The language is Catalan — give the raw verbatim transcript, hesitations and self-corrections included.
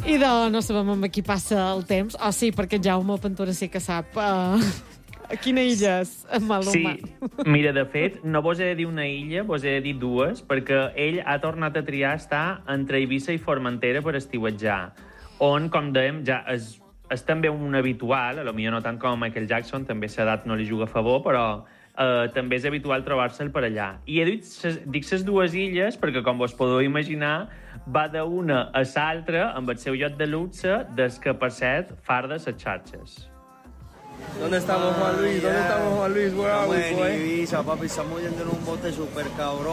I de no sabem amb qui passa el temps. Oh, sí, perquè en Jaume Ventura sí que sap uh, a quina illa és Maluma. Sí, mira, de fet, no vos he de dir una illa, vos he de dir dues, perquè ell ha tornat a triar estar entre Eivissa i Formentera per estiuetjar, on, com dèiem, ja és, és també un habitual, a lo millor no tant com Michael Jackson, també l'edat no li juga a favor, però Uh, també és habitual trobar-se'l per allà. I he dit, dic les dues illes perquè, com vos podeu imaginar, va d'una a l'altra amb el seu lloc de luxe des que, per cert, farda les xarxes. ¿Dónde estamos, Juan Luis? ¿Dónde estamos, Juan Luis? Where are we, boy? Estamos en Ibiza, papi. Estamos yendo en un bote super cabrón.